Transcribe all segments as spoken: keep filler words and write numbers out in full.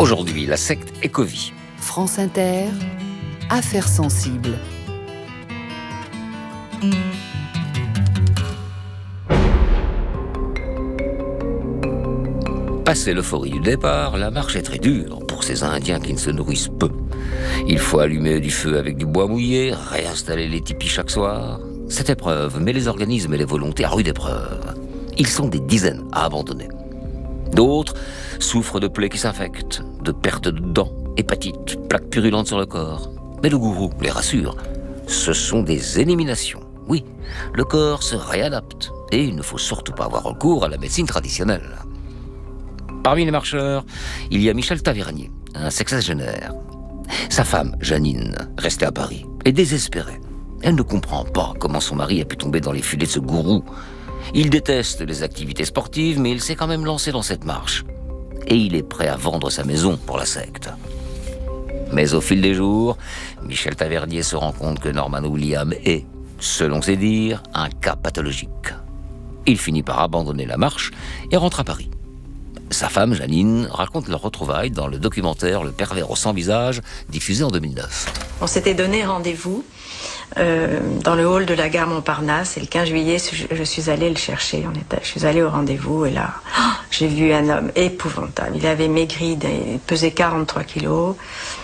Aujourd'hui, la secte Ecovie. France Inter, affaires sensibles. Passé l'euphorie du départ, la marche est très dure pour ces Indiens qui ne se nourrissent peu. Il faut allumer du feu avec du bois mouillé, réinstaller les tipis chaque soir. Cette épreuve met les organismes et les volontés à rude épreuve. Ils sont des dizaines à abandonner. D'autres souffrent de plaies qui s'infectent, de perte de dents, hépatite, plaques purulentes sur le corps. Mais le gourou les rassure, ce sont des éliminations. Oui, le corps se réadapte et il ne faut surtout pas avoir recours à la médecine traditionnelle. Parmi les marcheurs, il y a Michel Tavernier, un sexagénaire. Sa femme, Janine, restée à Paris, est désespérée. Elle ne comprend pas comment son mari a pu tomber dans les filets de ce gourou. Il déteste les activités sportives, mais il s'est quand même lancé dans cette marche. Et il est prêt à vendre sa maison pour la secte. Mais au fil des jours, Michel Tavernier se rend compte que Norman William est, selon ses dires, un cas pathologique. Il finit par abandonner la marche et rentre à Paris. Sa femme, Janine, raconte leur retrouvaille dans le documentaire Le Pervers au sans-visage, diffusé en deux mille neuf. On s'était donné rendez-vous euh, dans le hall de la gare Montparnasse et le quinze juillet, je, je suis allée le chercher. On était, je suis allée au rendez-vous et là, oh, j'ai vu un homme épouvantable. Il avait maigri, il pesait quarante-trois kilos,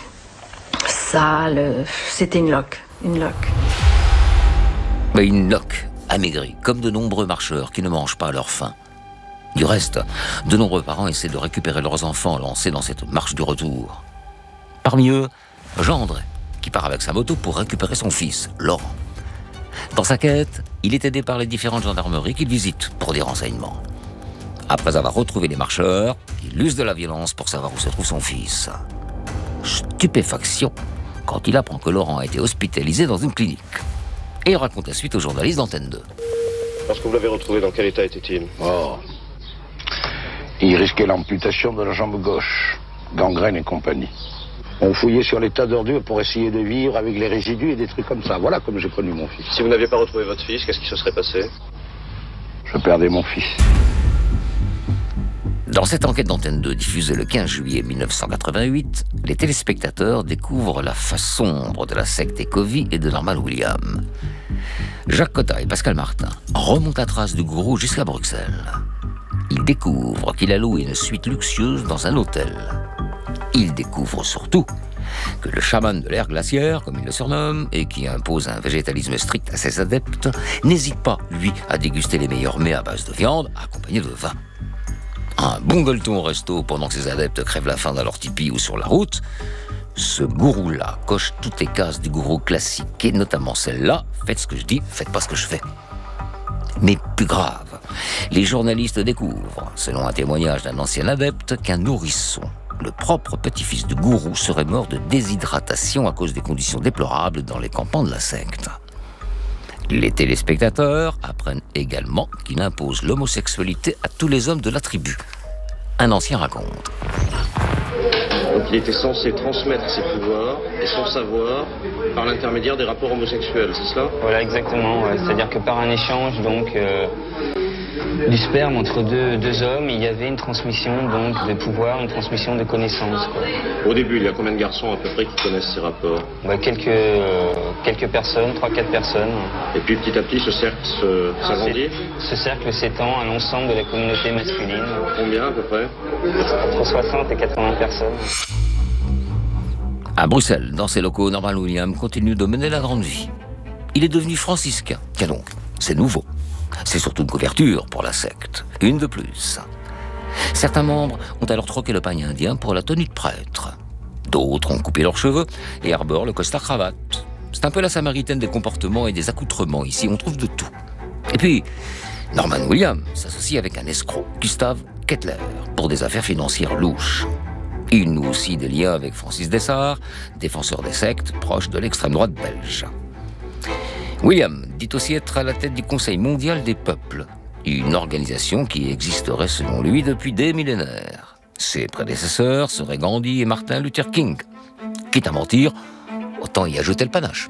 sale, c'était une loque, une loque. Mais une loque, amaigrie, comme de nombreux marcheurs qui ne mangent pas à leur faim. Du reste, de nombreux parents essaient de récupérer leurs enfants lancés dans cette marche du retour. Parmi eux, Jean André, qui part avec sa moto pour récupérer son fils, Laurent. Dans sa quête, il est aidé par les différentes gendarmeries qu'il visite pour des renseignements. Après avoir retrouvé les marcheurs, il use de la violence pour savoir où se trouve son fils. Stupéfaction quand il apprend que Laurent a été hospitalisé dans une clinique. Et il raconte la suite aux journalistes d'Antenne deux. Lorsque vous l'avez retrouvé, dans quel état était-il ? Oh. Il risquait l'amputation de la jambe gauche, gangrène et compagnie. On fouillait sur les tas d'ordures pour essayer de vivre avec les résidus et des trucs comme ça. Voilà comme j'ai connu mon fils. Si vous n'aviez pas retrouvé votre fils, qu'est-ce qui se serait passé ? Je perdais mon fils. Dans cette enquête d'Antenne deux diffusée le quinze juillet mille neuf cent quatre-vingt-huit, les téléspectateurs découvrent la face sombre de la secte Ecovie et de Norman William. Jacques Cotta et Pascal Martin remontent la trace du gourou jusqu'à Bruxelles. Ils découvrent qu'il a loué une suite luxueuse dans un hôtel. Ils découvrent surtout que le chaman de l'ère glaciaire, comme il le surnomme, et qui impose un végétalisme strict à ses adeptes, n'hésite pas, lui, à déguster les meilleurs mets à base de viande, accompagnés de vin. Un bon gueuleton au resto pendant que ses adeptes crèvent la faim dans leur tipi ou sur la route, ce gourou-là coche toutes les cases du gourou classique, et notamment celle-là, faites ce que je dis, faites pas ce que je fais. Mais plus grave, les journalistes découvrent, selon un témoignage d'un ancien adepte, qu'un nourrisson, le propre petit-fils du gourou, serait mort de déshydratation à cause des conditions déplorables dans les campements de la secte. Les téléspectateurs apprennent également qu'il impose l'homosexualité à tous les hommes de la tribu. Un ancien raconte. Donc il était censé transmettre ses pouvoirs et son savoir par l'intermédiaire des rapports homosexuels, c'est cela ? Voilà, exactement. Ouais. C'est-à-dire que par un échange donc euh, du sperme entre deux, deux hommes, il y avait une transmission donc de pouvoir, une transmission de connaissances. Quoi. Au début, il y a combien de garçons à peu près qui connaissent ces rapports ? Bah, quelques, euh, quelques personnes, trois, quatre personnes. Et puis petit à petit, ce cercle se, s'agrandit ? Ce cercle s'étend à l'ensemble de la communauté masculine. Combien à peu près ? Entre soixante et quatre-vingts personnes. À Bruxelles, dans ses locaux, Norman William continue de mener la grande vie. Il est devenu franciscain. Tiens donc, c'est nouveau. C'est surtout une couverture pour la secte. Une de plus. Certains membres ont alors troqué le pagne indien pour la tenue de prêtre. D'autres ont coupé leurs cheveux et arborent le costard-cravate. C'est un peu la samaritaine des comportements et des accoutrements. Ici, on trouve de tout. Et puis, Norman William s'associe avec un escroc, Gustave Kettler, pour des affaires financières louches. Il noue aussi des liens avec Francis Dessart, défenseur des sectes, proche de l'extrême droite belge. William dit aussi être à la tête du Conseil mondial des peuples, une organisation qui existerait selon lui depuis des millénaires. Ses prédécesseurs seraient Gandhi et Martin Luther King. Quitte à mentir, autant y ajouter le panache.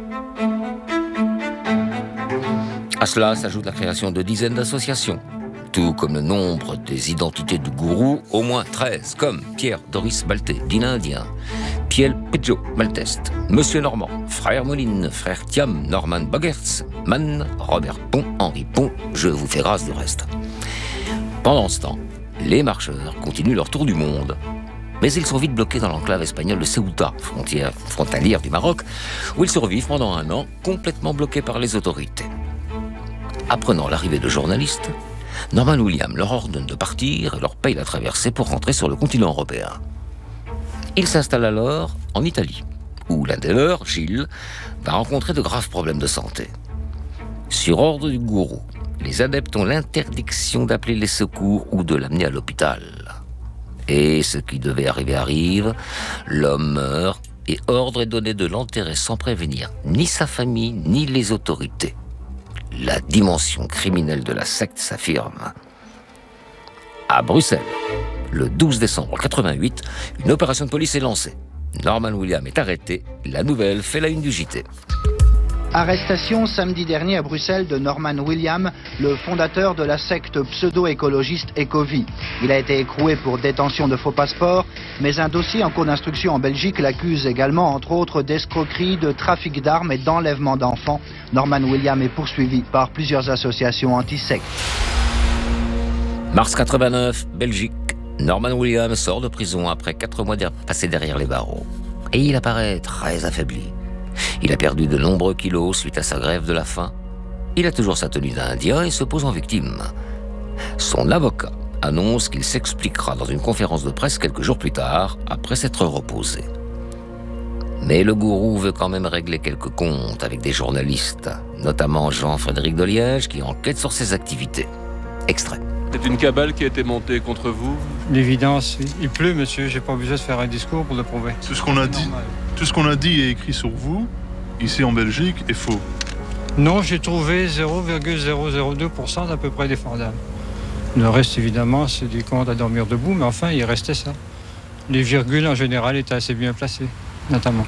À cela s'ajoute la création de dizaines d'associations. Tout comme le nombre des identités du gourou, au moins treize, comme Pierre Doris Balté, Dîner indien, Piel Pedjo Malteste, Monsieur Normand, Frère Moline, Frère Thiam, Norman Bogertz, Mann, Robert Pont, Henri Pont, je vous fais grâce du reste. Pendant ce temps, les marcheurs continuent leur tour du monde. Mais ils sont vite bloqués dans l'enclave espagnole de Ceuta, frontière frontalière du Maroc, où ils survivent pendant un an, complètement bloqués par les autorités. Apprenant l'arrivée de journalistes, Norman William leur ordonne de partir et leur paye la traversée pour rentrer sur le continent européen. Ils s'installent alors en Italie, où l'un des leurs, Gilles, va rencontrer de graves problèmes de santé. Sur ordre du gourou, les adeptes ont l'interdiction d'appeler les secours ou de l'amener à l'hôpital. Et ce qui devait arriver arrive, l'homme meurt et ordre est donné de l'enterrer sans prévenir ni sa famille ni les autorités. La dimension criminelle de la secte s'affirme. À Bruxelles, le douze décembre quatre-vingt-huit, une opération de police est lancée. Norman William est arrêté, la nouvelle fait la une du J T. Arrestation samedi dernier à Bruxelles de Norman William, le fondateur de la secte pseudo-écologiste Ecovie. Il a été écroué pour détention de faux passeports, mais un dossier en cours d'instruction en Belgique l'accuse également, entre autres, d'escroquerie, de trafic d'armes et d'enlèvement d'enfants. Norman William est poursuivi par plusieurs associations anti-sectes. Mars quatre-vingt-neuf, Belgique. Norman William sort de prison après quatre mois passés derrière les barreaux. Et il apparaît très affaibli. Il a perdu de nombreux kilos suite à sa grève de la faim. Il a toujours sa tenue d'Indien et se pose en victime. Son avocat annonce qu'il s'expliquera dans une conférence de presse quelques jours plus tard, après s'être reposé. Mais le gourou veut quand même régler quelques comptes avec des journalistes, notamment Jean-Frédéric Deliège, qui enquête sur ses activités. Extrait. C'est une cabale qui a été montée contre vous? L'évidence, il pleut, monsieur, j'ai pas besoin de faire un discours pour le prouver. Tout ce qu'on a dit, tout ce qu'on a dit et écrit sur vous, ici en Belgique, est faux. Non, j'ai trouvé zéro virgule zéro zéro deux pour cent d'à peu près défendable. Le reste, évidemment, c'est des comptes à dormir debout, mais enfin, il restait ça. Les virgules, en général, étaient assez bien placées, notamment.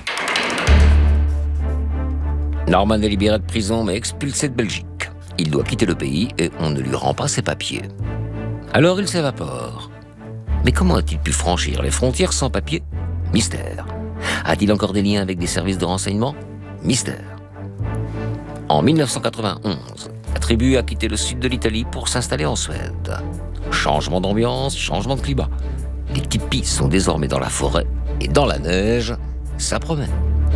Norman est libéré de prison, mais expulsé de Belgique. Il doit quitter le pays et on ne lui rend pas ses papiers. Alors il s'évapore. Mais comment a-t-il pu franchir les frontières sans papiers? Mystère. A-t-il encore des liens avec des services de renseignement? Mystère. En mille neuf cent quatre-vingt-onze, la tribu a quitté le sud de l'Italie pour s'installer en Suède. Changement d'ambiance, changement de climat. Les tipis sont désormais dans la forêt et dans la neige, ça promet.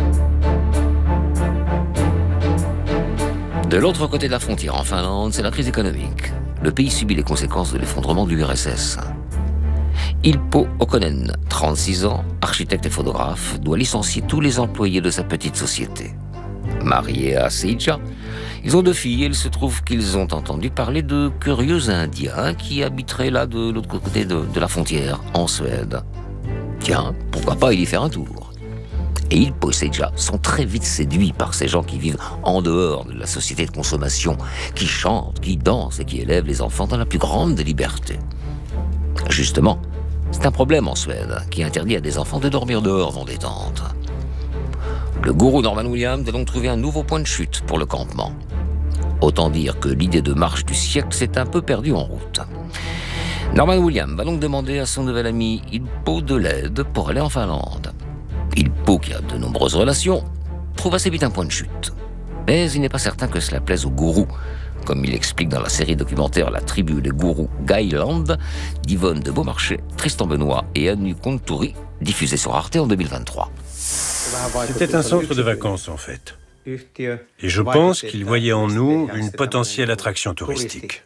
De l'autre côté de la frontière, en Finlande, c'est la crise économique. Le pays subit les conséquences de l'effondrement de l'U R S S. Ilpo Okkonen, trente-six ans, architecte et photographe, doit licencier tous les employés de sa petite société. Marié à Seija, ils ont deux filles et il se trouve qu'ils ont entendu parler de curieux Indiens qui habiteraient là de l'autre côté de, de la frontière, en Suède. Tiens, pourquoi pas y faire un tour? Et Ilpo et Seija sont très vite séduits par ces gens qui vivent en dehors de la société de consommation, qui chantent, qui dansent et qui élèvent les enfants dans la plus grande des libertés. Justement, c'est un problème en Suède qui interdit à des enfants de dormir dehors dans des tentes. Le gourou Norman William doit donc trouver un nouveau point de chute pour le campement. Autant dire que l'idée de marche du siècle s'est un peu perdue en route. Norman William va donc demander à son nouvel ami Ilpo de l'aide pour aller en Finlande. Ilpo, qui a de nombreuses relations, trouve assez vite un point de chute. Mais il n'est pas certain que cela plaise au gourou, comme il explique dans la série documentaire La tribu des gourous Guyland d'Yvonne de Beaumarchais, Tristan Benoît et Anu Konturi, diffusée sur Arte en deux mille vingt-trois. C'était un centre de vacances, en fait. Et je pense qu'il voyait en nous une potentielle attraction touristique.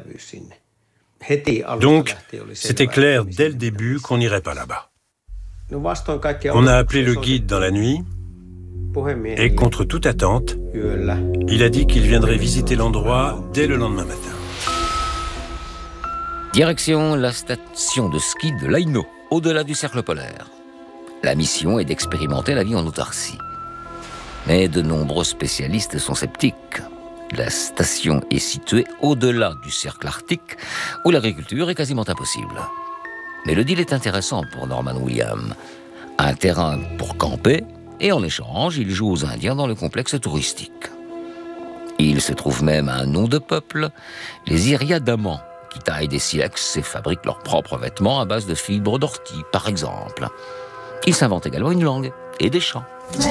Donc, c'était clair dès le début qu'on n'irait pas là-bas. On a appelé le guide dans la nuit et, contre toute attente, il a dit qu'il viendrait visiter l'endroit dès le lendemain matin. Direction la station de ski de l'Aino, au-delà du cercle polaire. La mission est d'expérimenter la vie en autarcie. Mais de nombreux spécialistes sont sceptiques. La station est située au-delà du cercle arctique, où l'agriculture est quasiment impossible. Mais le deal est intéressant pour Norman William. Un terrain pour camper, et en échange, il joue aux Indiens dans le complexe touristique. Il se trouve même un nom de peuple, les Iriadamans, qui taillent des silex et fabriquent leurs propres vêtements à base de fibres d'ortie, par exemple. Ils s'inventent également une langue et des chants.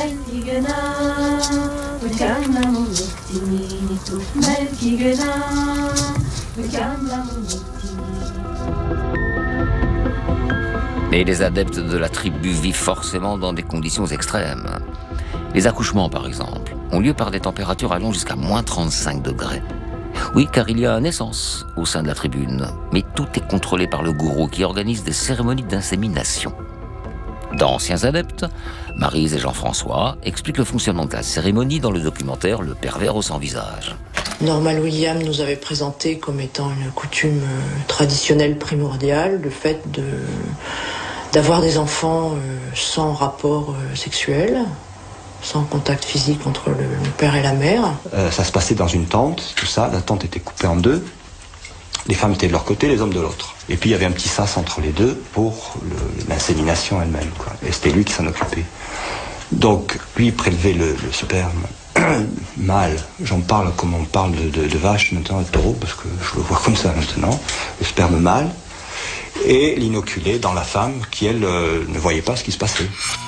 Mais les adeptes de la tribu vivent forcément dans des conditions extrêmes. Les accouchements, par exemple, ont lieu par des températures allant jusqu'à moins trente-cinq degrés. Oui, car il y a naissance au sein de la tribune, mais tout est contrôlé par le gourou qui organise des cérémonies d'insémination. D'anciens adeptes, Maryse et Jean-François, expliquent le fonctionnement de la cérémonie dans le documentaire Le pervers au sans visage. Norman William nous avait présenté comme étant une coutume traditionnelle primordiale, le fait de, d'avoir des enfants sans rapport sexuel, sans contact physique entre le, le père et la mère. Euh, ça se passait dans une tente, tout ça, la tente était coupée en deux. Les femmes étaient de leur côté, les hommes de l'autre. Et puis il y avait un petit sas entre les deux pour le, l'insémination elle-même, quoi. Et c'était lui qui s'en occupait. Donc lui il prélevait le, le sperme mâle. J'en parle comme on parle de, de, de vache maintenant, de taureau, parce que je le vois comme ça maintenant. Le sperme mâle. Et l'inoculait dans la femme qui, elle, euh, ne voyait pas ce qui se passait.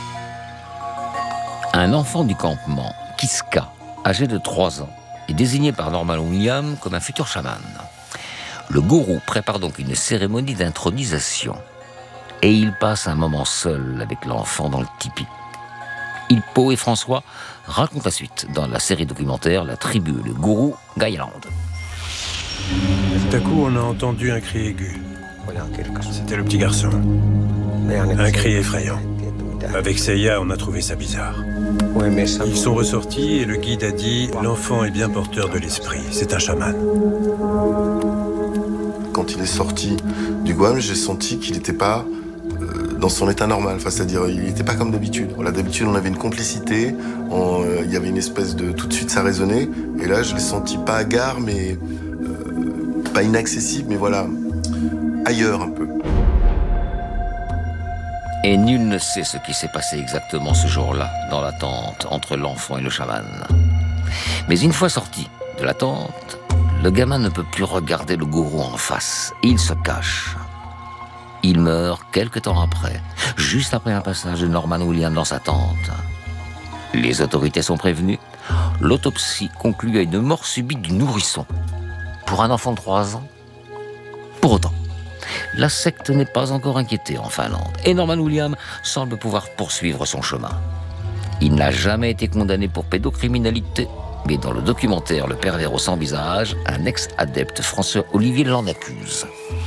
Un enfant du campement, Kiska, âgé de trois ans, est désigné par Norman William comme un futur chaman. Le gourou prépare donc une cérémonie d'intronisation. Et il passe un moment seul avec l'enfant dans le tipi. Ilpo et François racontent la suite dans la série documentaire La tribu et le gourou Gaialand. Tout à coup, on a entendu un cri aigu. C'était le petit garçon. Un cri effrayant. Avec Seiya, on a trouvé ça bizarre. Ils sont ressortis et le guide a dit « L'enfant est bien porteur de l'esprit, c'est un chaman ». Quand il est sorti du Guam, j'ai senti qu'il n'était pas euh, dans son état normal. Enfin, c'est-à-dire, il n'était pas comme d'habitude. Voilà, d'habitude, on avait une complicité, on, euh, il y avait une espèce de... Tout de suite, ça résonnait. Et là, je l'ai senti pas hagard, mais... Euh, pas inaccessible, mais voilà, ailleurs un peu. Et nul ne sait ce qui s'est passé exactement ce jour-là, dans la tente, entre l'enfant et le chaman. Mais une fois sorti de la tente, le gamin ne peut plus regarder le gourou en face. Il se cache. Il meurt quelque temps après, juste après un passage de Norman William dans sa tente. Les autorités sont prévenues. L'autopsie conclut à une mort subite du nourrisson. Pour un enfant de trois ans. Pour autant, la secte n'est pas encore inquiétée en Finlande et Norman William semble pouvoir poursuivre son chemin. Il n'a jamais été condamné pour pédocriminalité, mais dans le documentaire Le pervers au sans visage, un ex-adepte, François Olivier, l'en accuse.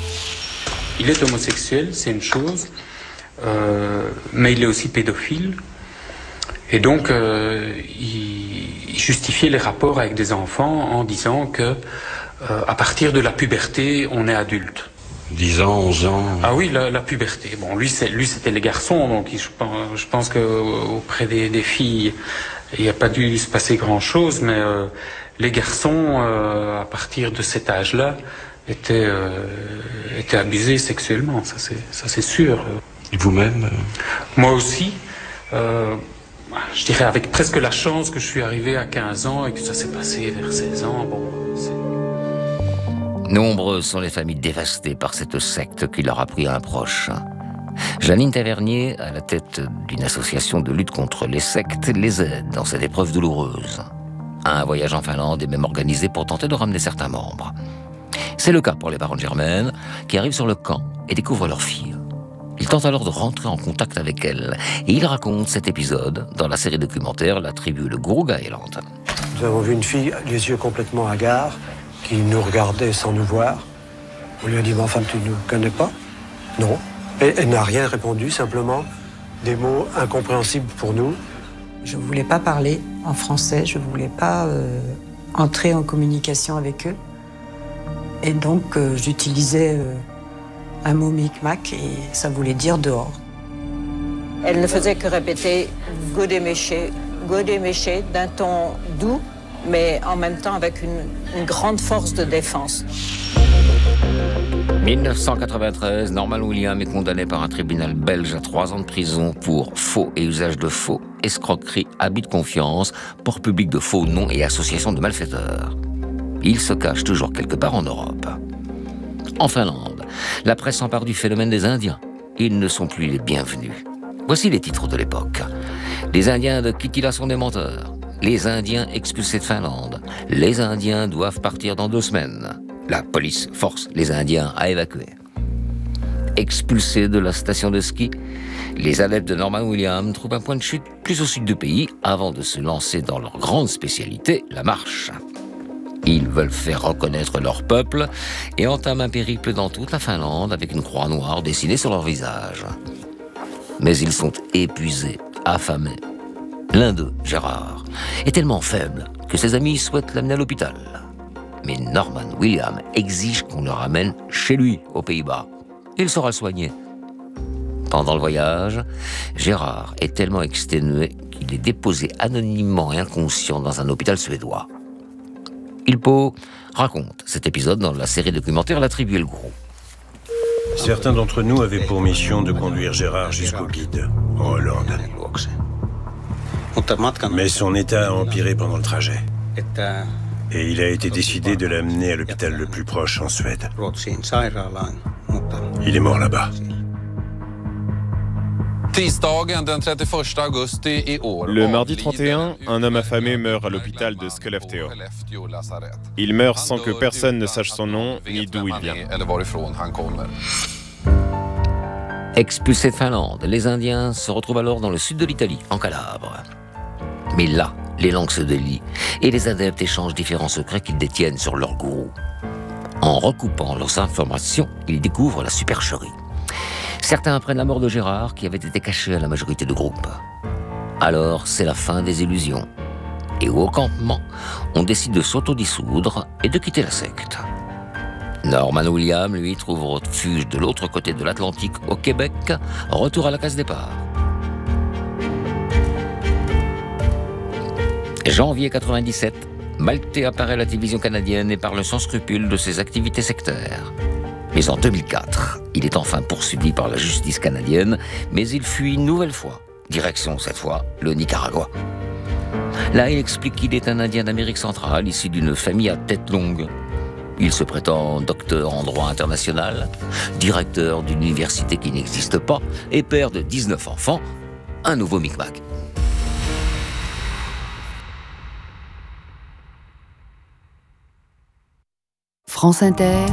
Il est homosexuel, c'est une chose, euh, mais il est aussi pédophile. Et donc, euh, il, il justifiait les rapports avec des enfants en disant que euh, à partir de la puberté, on est adulte. dix ans, onze ans... Ah oui, la, la puberté. Bon, lui, c'est, lui, c'était les garçons, donc je pense, je pense qu'auprès des, des filles, il n'y a pas dû se passer grand-chose, mais euh, les garçons, euh, à partir de cet âge-là, étaient, euh, étaient abusés sexuellement, ça c'est, ça c'est sûr. Et vous-même euh... Moi aussi. Euh, je dirais avec presque la chance que je suis arrivé à quinze ans et que ça s'est passé vers seize ans. Bon, c'est... Nombreuses sont les familles dévastées par cette secte qui leur a pris un proche. Janine Tavernier, à la tête d'une association de lutte contre les sectes, les aide dans cette épreuve douloureuse. Un voyage en Finlande est même organisé pour tenter de ramener certains membres. C'est le cas pour les parents de Germaine, qui arrivent sur le camp et découvrent leur fille. Ils tentent alors de rentrer en contact avec elle, et ils racontent cet épisode dans la série documentaire La tribu, le gourou Gaialand. Nous avons vu une fille, les yeux complètement hagards, qui nous regardait sans nous voir. On lui a dit « Mais enfin, tu ne nous connais pas ?» Non. Et elle n'a rien répondu, simplement des mots incompréhensibles pour nous. Je ne voulais pas parler en français, je ne voulais pas euh, entrer en communication avec eux. Et donc, euh, j'utilisais euh, un mot micmac et ça voulait dire dehors. Elle ne faisait que répéter « Godéméché », « Godéméché » d'un ton doux, mais en même temps avec une, une grande force de défense. dix-neuf cent quatre-vingt-treize, Norman William est condamné par un tribunal belge à trois ans de prison pour faux et usage de faux, escroquerie, abus de confiance, port public de faux noms et association de malfaiteurs. Il se cache toujours quelque part en Europe. En Finlande, la presse s'empare du phénomène des Indiens. Ils ne sont plus les bienvenus. Voici les titres de l'époque. Les Indiens de Kittilä sont des menteurs. Les Indiens expulsés de Finlande. Les Indiens doivent partir dans deux semaines. La police force les Indiens à évacuer. Expulsés de la station de ski, les adeptes de Norman Williams trouvent un point de chute plus au sud du pays avant de se lancer dans leur grande spécialité, la marche. Ils veulent faire reconnaître leur peuple et entament un périple dans toute la Finlande avec une croix noire dessinée sur leur visage. Mais ils sont épuisés, affamés. L'un d'eux, Gérard, est tellement faible que ses amis souhaitent l'amener à l'hôpital. Mais Norman Williams exige qu'on le ramène chez lui, aux Pays-Bas. Il sera soigné. Pendant le voyage, Gérard est tellement exténué qu'il est déposé anonymement et inconscient dans un hôpital suédois. Ilpo raconte cet épisode dans la série documentaire La Tribu et le Gros. Certains d'entre nous avaient pour mission de conduire Gérard jusqu'au guide, en Hollande. Mais son état a empiré pendant le trajet. Et il a été décidé de l'amener à l'hôpital le plus proche en Suède. Il est mort là-bas. Le mardi trente et un, un homme affamé meurt à l'hôpital de Skellefteå. Il meurt sans que personne ne sache son nom ni d'où il vient. Expulsés de Finlande, les Indiens se retrouvent alors dans le sud de l'Italie, en Calabre. Mais là, les langues se délient et les adeptes échangent différents secrets qu'ils détiennent sur leur gourou. En recoupant leurs informations, ils découvrent la supercherie. Certains apprennent la mort de Gérard qui avait été caché à la majorité de groupes. Alors, c'est la fin des illusions. Et au campement, on décide de s'autodissoudre et de quitter la secte. Norman Williams, lui, trouve refuge de l'autre côté de l'Atlantique, au Québec. Retour à la case départ. janvier quatre-vingt-dix-sept, Maltais apparaît à la télévision canadienne et parle sans scrupule de ses activités sectaires. Mais en deux mille quatre, il est enfin poursuivi par la justice canadienne, mais il fuit une nouvelle fois. Direction, cette fois, le Nicaragua. Là, il explique qu'il est un Indien d'Amérique centrale, issu d'une famille à tête longue. Il se prétend docteur en droit international, directeur d'une université qui n'existe pas, et père de dix-neuf enfants, un nouveau micmac. France Inter.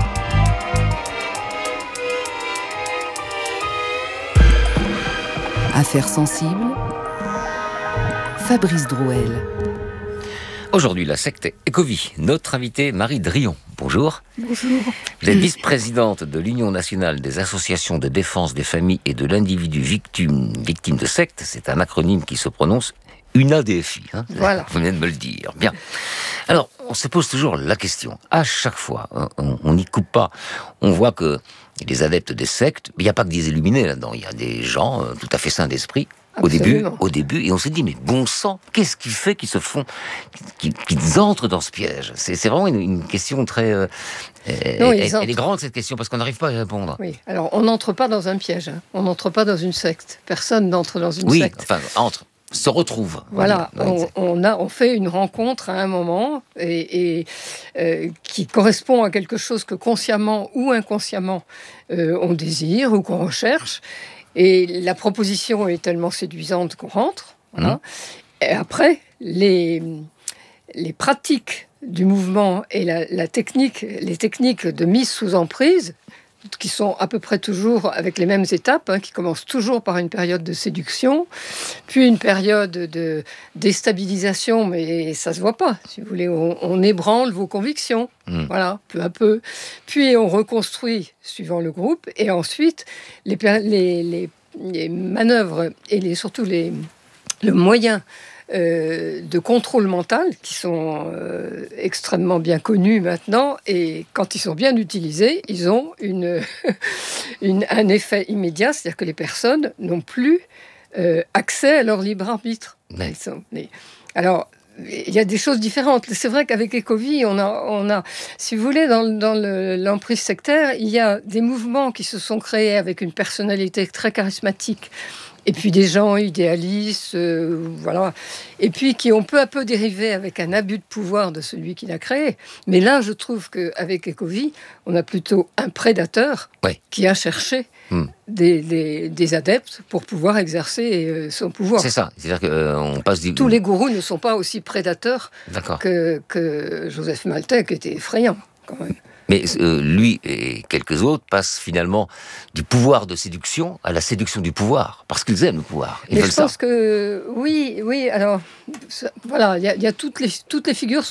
Affaires sensibles. Fabrice Drouel. Aujourd'hui, la secte Ecovie. Notre invitée, Marie Drion. Bonjour. Bonjour. Vous êtes vice-présidente de l'Union nationale des associations de défense des familles et de l'individu victime, victime de secte. C'est un acronyme qui se prononce U N A D F I. Hein, voilà. Vous venez de me le dire. Bien. Alors, on se pose toujours la question. À chaque fois, on n'y coupe pas. On voit que les adeptes des sectes, il n'y a pas que des illuminés là-dedans. Il y a des gens euh, tout à fait sains d'esprit. Au début, au début, et on se dit, mais bon sang, qu'est-ce qui fait qu'ils se font, qu'ils, qu'ils entrent dans ce piège? C'est, c'est vraiment une, une question très... Euh, non, elle, elle, elle est grande, cette question, parce qu'on n'arrive pas à y répondre. Oui, alors on n'entre pas dans un piège, hein. On n'entre pas dans une secte. Personne n'entre dans une oui, secte. Oui, enfin, entre, se retrouve. Voilà, on, on, a, on fait une rencontre à un moment, et, et euh, qui correspond à quelque chose que consciemment ou inconsciemment, euh, on désire ou qu'on recherche. Et la proposition est tellement séduisante qu'on rentre. Voilà. Mmh. Et après, les, les pratiques du mouvement et la, la technique, les techniques de mise sous emprise, qui sont à peu près toujours avec les mêmes étapes, hein, qui commencent toujours par une période de séduction, puis une période de déstabilisation, mais ça se voit pas. Si vous voulez, on, on ébranle vos convictions, mmh. voilà, peu à peu. Puis on reconstruit suivant le groupe, et ensuite les, les, les, les manœuvres et les, surtout les, le moyen Euh, de contrôle mental qui sont euh, extrêmement bien connus maintenant, et quand ils sont bien utilisés, ils ont une, une, un effet immédiat, c'est-à-dire que les personnes n'ont plus euh, accès à leur libre arbitre. Ouais. Sont, mais, alors, il y a des choses différentes. C'est vrai qu'avec Ecovie, on a, on a, si vous voulez, dans, dans le, l'emprise sectaire, il y a des mouvements qui se sont créés avec une personnalité très charismatique. Et puis des gens idéalistes, euh, voilà. Et puis qui ont peu à peu dérivé avec un abus de pouvoir de celui qui l'a créé. Mais là, je trouve qu'avec Ecovie, on a plutôt un prédateur ouais. qui a cherché hmm. des, des, des adeptes pour pouvoir exercer euh, son pouvoir. C'est ça. C'est-à-dire qu'on euh, passe du... Tous les gourous ne sont pas aussi prédateurs que, que Joseph Maltais, qui était effrayant, quand même. Mais euh, lui et quelques autres passent finalement du pouvoir de séduction à la séduction du pouvoir, parce qu'ils aiment le pouvoir. Ils Mais veulent je pense ça. que oui, oui. Alors ça, voilà, il y, y a toutes les toutes les figures